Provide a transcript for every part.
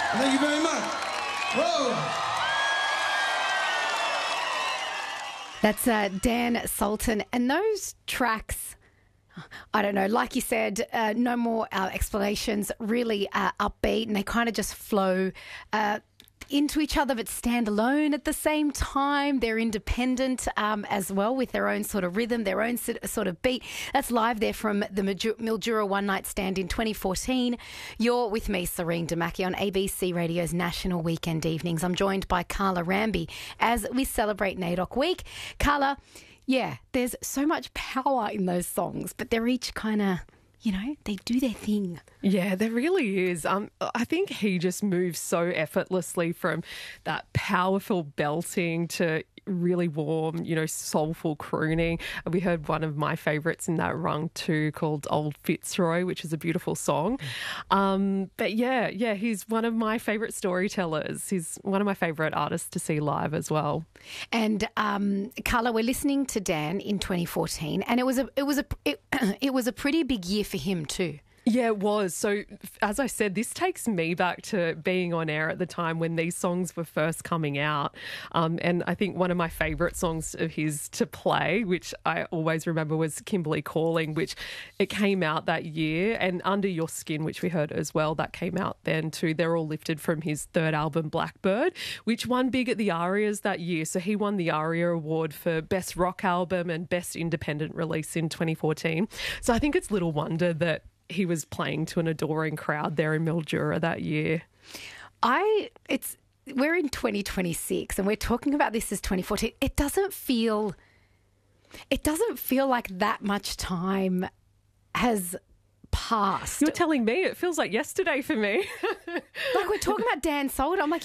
Thank you very much. Whoa. That's Dan Sultan. And those tracks, I don't know, like you said, no more explanations, really upbeat, and they kind of just flow into each other but stand alone at the same time. They're independent as well, with their own sort of rhythm, their own sort of beat. That's live there from the Mildura One Night Stand in 2014. You're with me, Serene Damaki, on ABC Radio's National Weekend Evenings. I'm joined by Carla Ramby as we celebrate NAIDOC Week. Carla, yeah, there's so much power in those songs, but they're each kind of, you know, they do their thing. Yeah, there really is. I think he just moves so effortlessly from that powerful belting to really warm, you know, soulful crooning. We heard one of my favourites in that rung too, called Old Fitzroy, which is a beautiful song. But yeah, he's one of my favourite storytellers. He's one of my favourite artists to see live as well. And Carla, we're listening to Dan in 2014, and it was a pretty big year for him too. Yeah, it was. So, as I said, this takes me back to being on air at the time when these songs were first coming out. And I think one of my favourite songs of his to play, which I always remember, was Kimberley Calling, which it came out that year. And Under Your Skin, which we heard as well, that came out then too. They're all lifted from his third album, Blackbird, which won big at the ARIAs that year. So he won the ARIA Award for Best Rock Album and Best Independent Release in 2014. So I think it's little wonder that he was playing to an adoring crowd there in Mildura that year. We're in 2026 and we're talking about this as 2014. It doesn't feel like that much time has passed. You're telling me it feels like yesterday for me. Like, we're talking about Dan Sultan. I'm like,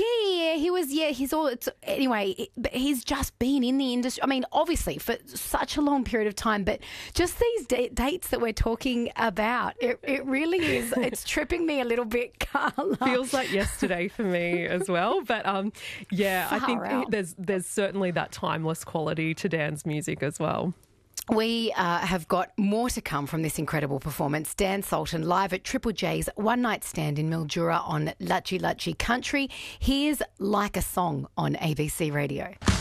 but he's just been in the industry. I mean, obviously for such a long period of time, but just these dates that we're talking about, it really is. It's tripping me a little bit, Carla. Feels like yesterday for me as well. But yeah, Far I think out. there's certainly that timeless quality to Dan's music as well. We have got more to come from this incredible performance. Dan Sultan live at Triple J's One Night Stand in Mildura on Lachi Lachi Country. Here's Like a Song on ABC Radio.